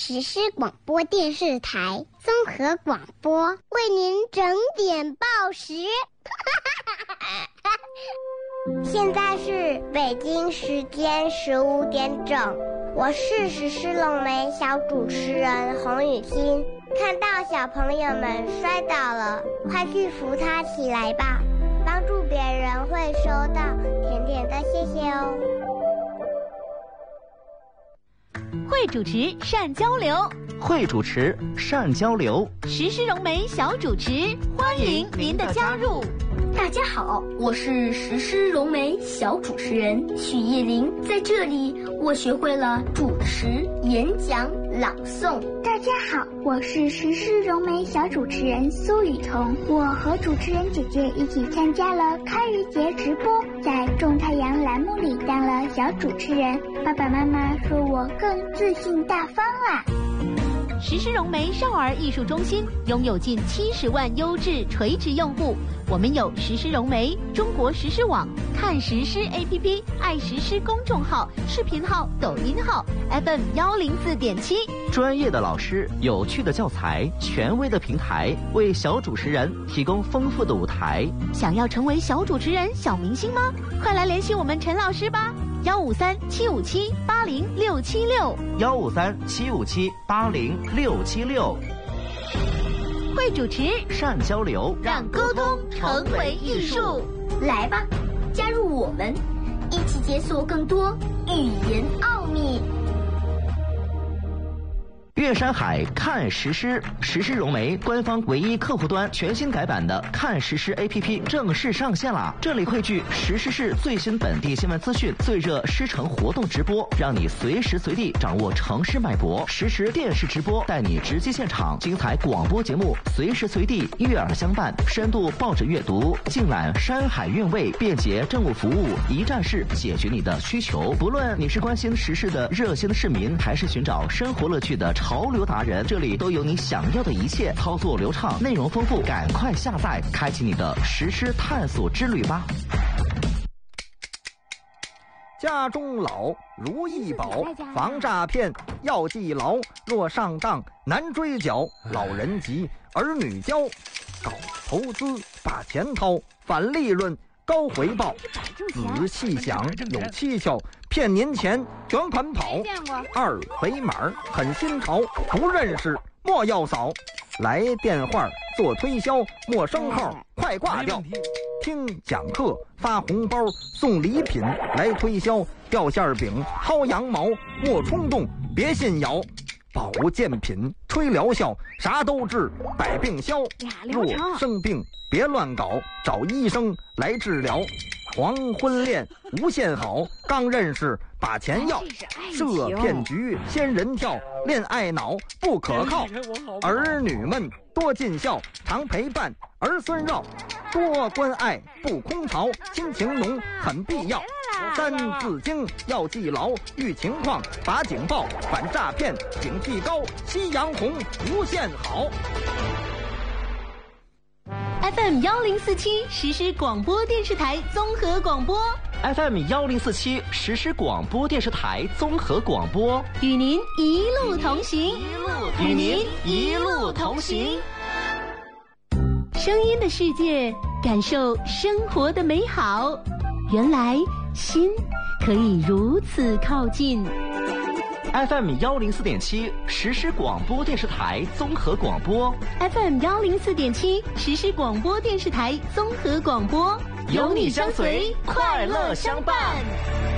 实施广播电视台综合广播，为您整点报时。现在是北京时间15点整，我是时施龙梅小主持人洪雨欣。看到小朋友们摔倒了，快去扶他起来吧，帮助别人会收到甜甜的谢谢哦。 会主持善交流， 会主持善交流， 时施荣梅小主持，欢迎您的加入。 大家好，我是时施荣梅小主持人许叶玲，在这里我学会了主持、演讲、朗诵。 大家好，我是时施荣梅小主持人苏雨桐，我和主持人姐姐一起参加了开日节直播，在种太阳栏目里当了小主持人，爸爸妈妈说我更自信大方啦。 时施荣梅少儿艺术中心拥有近70万优质垂直用户，我们有时施荣梅、中国时施网、看时施 APP、爱时施公众号、视频号、抖音号 FM 104.7， 专业的老师、有趣的教材、权威的平台，为小主持人提供丰富的舞台。 想要成为小主持人、小明星吗？快来联系我们陈老师吧！153-757-80676，153-757-80676。会主持善交流， 让沟通成为艺术。 来吧，加入我们，一起解锁更多语言奥秘。 岳山海看时施，时施荣梅官方唯一客户端全新改版的看时施 APP 正式上线啦！这里汇聚时施市最新本地新闻资讯、最热师城活动直播，让你随时随地掌握城市脉搏。实时电视直播带你直击现场，精彩广播节目随时随地悦耳相伴，深度报纸阅读，尽览山海韵味，便捷政务服务，一站式解决你的需求。不论你是关心时事的热心市民，还是寻找生活乐趣的潮流达人，这里都有你想要的一切，操作流畅，内容丰富，赶快下载，开启你的时施探索之旅吧。 家中老如意宝，防诈骗要记牢，若上当难追缴，老人急儿女教，搞投资把钱掏，返利润高回报，仔细想有蹊跷，骗您钱卷款跑，二维码很新潮，不认识莫要扫，来电话做推销，陌生号快挂掉，听讲课发红包送礼品，来推销掉馅饼薅羊毛，莫冲动别信谣，保健品吹疗效啥都治，百病消，若生病别乱搞，找医生来治疗，黄昏恋无限好，刚认识把钱要，设骗局仙人跳，恋爱脑不可靠，儿女们多尽孝，常陪伴儿孙绕，多关爱不空巢，亲情浓很必要，三字经要记牢，遇情况把警报，反诈骗警惕高，夕阳红无限好。 FM 1047实施广播电视台综合广播， FM 1047实施广播电视台综合广播， 与您一路同行， 与您一路同行。 声音的世界，感受生活的美好，原来心可以如此靠近。 FM 104.7实施广播电视台综合广播， FM 104.7实施广播电视台综合广播， 有你相随，快乐相伴。